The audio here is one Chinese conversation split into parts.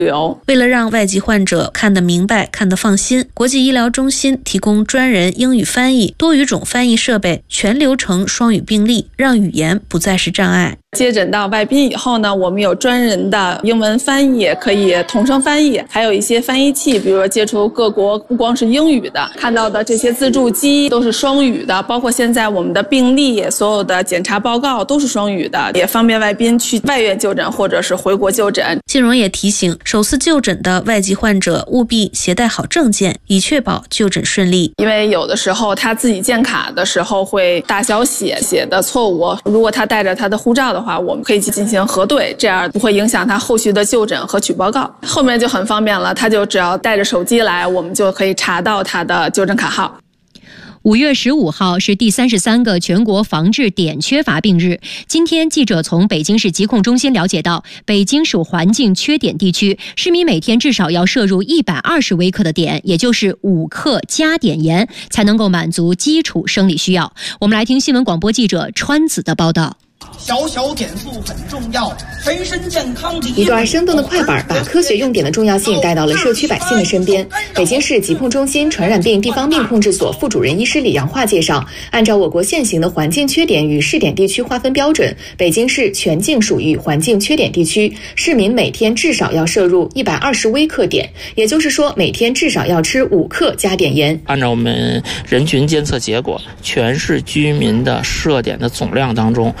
为了让外籍患者看得明白、看得放心，国际医疗中心提供专人英语翻译、多语种翻译设备，全流程双语并立，让语言不再是障碍。 接诊到外宾以后呢，我们有专人的英文翻译，可以同声翻译，还有一些翻译器，比如说接触各国不光是英语的，看到的这些自助机都是双语的，包括现在我们的病历、所有的检查报告都是双语的，也方便外宾去外院就诊或者是回国就诊。 金荣也提醒，首次就诊的外籍患者务必携带好证件，以确保就诊顺利。 因为有的时候他自己建卡的时候会大小写的错误，如果他带着他的护照的话，我们可以进行核对，这样不会影响他后续的就诊和取报告。后面就很方便了，他就只要带着手机来，我们就可以查到他的就诊卡号。 5月15号是第33个全国防治碘缺乏病日。今天记者从北京市疾控中心了解到，北京属环境缺碘地区，市民每天至少要摄入120微克的碘，也就是5克加碘盐，才能够满足基础生理需要。我们来听新闻广播记者川子的报道。 小小碘素很重要，全身健康第一。 一段生动的快板把科学用碘的重要性带到了社区百姓的身边。北京市疾控中心传染病地方病控制所副主任医师李阳化介绍，按照我国现行的环境缺碘与试碘地区划分标准，北京市全境属于环境缺碘地区，市民每天至少要摄入120微克碘，也就是说每天至少要吃5克加碘盐。 按照我们人群监测结果，全市居民的摄碘的总量当中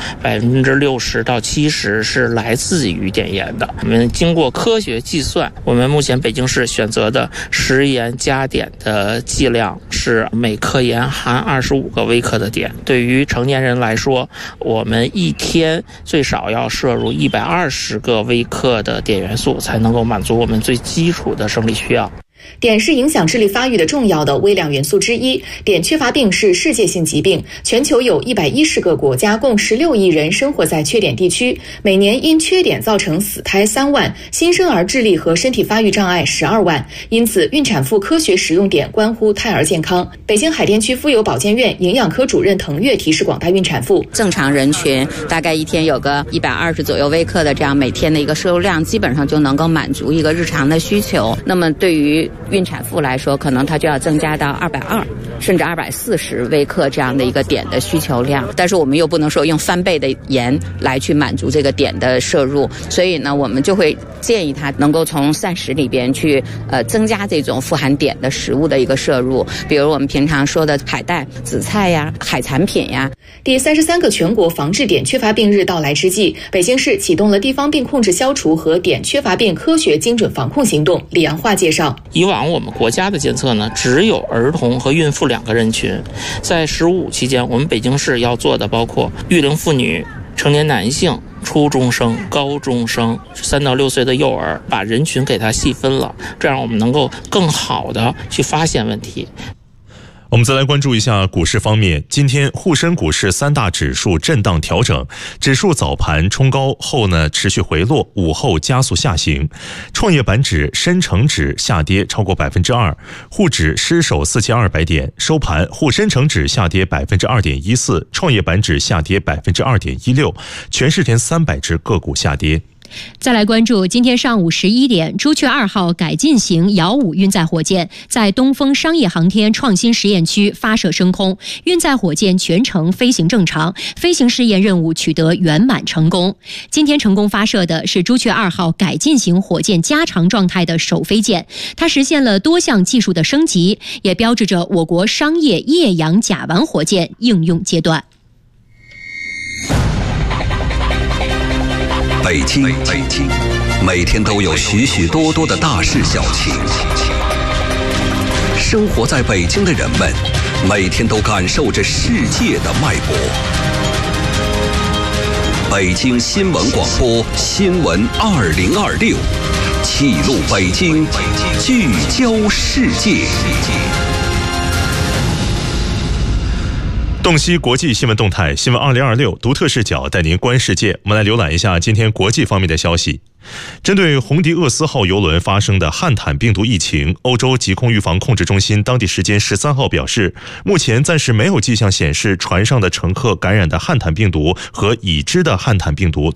，60%到70%是来自于碘盐的。我们经过科学计算，我们目前北京市选择的食盐加碘的剂量是每克盐含25个微克的碘。对于成年人来说，我们一天最少要摄入120个微克的碘元素，才能够满足我们最基础的生理需要。 碘是影响智力发育的重要的微量元素之一，碘缺乏病是世界性疾病，全球有110个国家，共16亿人生活在缺碘地区，每年因缺碘造成死胎3万，新生儿智力和身体发育障碍12万，因此孕产妇科学使用碘关乎胎儿健康。北京海淀区妇幼保健院营养科主任滕月提示广大孕产妇， 正常人群大概一天有个120左右微克的这样每天的一个摄入量，基本上就能够满足一个日常的需求。那么对于孕产妇来说，可能它就要增加到220甚至240微克这样的一个碘的需求量，但是我们又不能说用翻倍的盐来去满足这个碘的摄入，所以呢，我们就会建议它能够从膳食里边去增加这种富含碘的食物的一个摄入，比如我们平常说的海带、紫菜呀、海产品呀。 第33个全国防治碘缺乏病日到来之际，北京市启动了地方病控制消除和碘缺乏病科学精准防控行动。李阳化介绍， 以往我们国家的监测呢，只有儿童和孕妇2个人群。在15期间，我们北京市要做的包括育龄妇女、成年男性、初中生、高中生、3到6岁的幼儿，把人群给它细分了，这样我们能够更好的去发现问题。 我们再来关注一下股市方面，今天沪深股市3大指数震荡调整，指数早盘冲高后呢持续回落，午后加速下行。创业板指、深成指下跌超过 2%， 沪指失守4200点，收盘沪深成指下跌 2.14%， 创业板指下跌 2.16%， 全市前300只个股下跌。 再来关注今天上午11点，朱雀2号改进型遥5运载火箭在东风商业航天创新实验区发射升空，运载火箭全程飞行正常，飞行试验任务取得圆满成功。今天成功发射的是朱雀2号改进型火箭加长状态的首飞箭，它实现了多项技术的升级，也标志着我国商业液氧甲烷火箭应用阶段。 北京，每天都有许许多多的大事小情。生活在北京的人们，每天都感受着世界的脉搏。北京新闻广播新闻2026，记录北京，聚焦世界。 洞悉国际新闻动态，新闻2026独特视角带您观世界。我们来浏览一下今天国际方面的消息。针对红迪厄斯号邮轮发生的汉坦病毒疫情，欧洲疾控预防控制中心当地时间13号表示，目前暂时没有迹象显示船上的乘客感染的汉坦病毒和已知的汉坦病毒